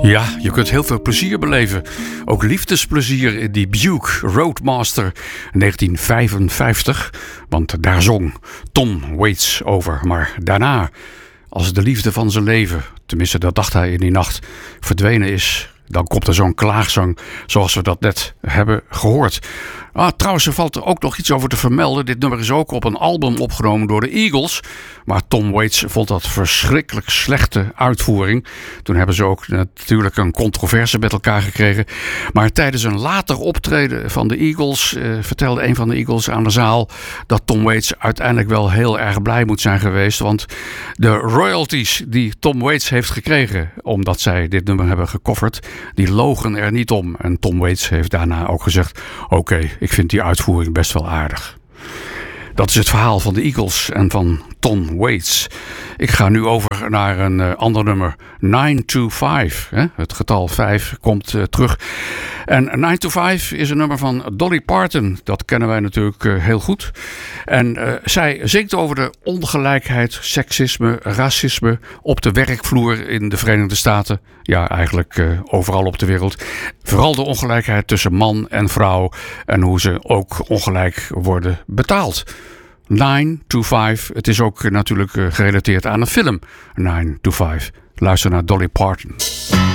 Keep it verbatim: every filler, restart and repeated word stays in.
Ja, je kunt heel veel plezier beleven. Ook liefdesplezier in die Buick Roadmaster negentien vijfenvijftig. Want daar zong Tom Waits over. Maar daarna, als de liefde van zijn leven, tenminste dat dacht hij in die nacht, verdwenen is, dan komt er zo'n klaagzang zoals we dat net hebben gehoord. Ah, trouwens, er valt er ook nog iets over te vermelden. Dit nummer is ook op een album opgenomen door de Eagles. Maar Tom Waits vond dat verschrikkelijk slechte uitvoering. Toen hebben ze ook natuurlijk een controverse met elkaar gekregen. Maar tijdens een later optreden van de Eagles eh, vertelde een van de Eagles aan de zaal dat Tom Waits uiteindelijk wel heel erg blij moet zijn geweest. Want de royalties die Tom Waits heeft gekregen omdat zij dit nummer hebben gecoverd, die logen er niet om. En Tom Waits heeft daarna ook gezegd: oké, okay, ik vind die uitvoering best wel aardig. Dat is het verhaal van de Eagles en van Tom Waits. Ik ga nu over naar een uh, ander nummer. nine to five. Hè? Het getal vijf komt uh, terug. En nine to five is een nummer van Dolly Parton. Dat kennen wij natuurlijk uh, heel goed. En uh, zij zingt over de ongelijkheid, seksisme, racisme op de werkvloer in de Verenigde Staten. Ja, eigenlijk uh, overal op de wereld. Vooral de ongelijkheid tussen man en vrouw. En hoe ze ook ongelijk worden betaald. nine to five. Het is ook natuurlijk uh, gerelateerd aan een film. nine to five. Luister naar Dolly Parton.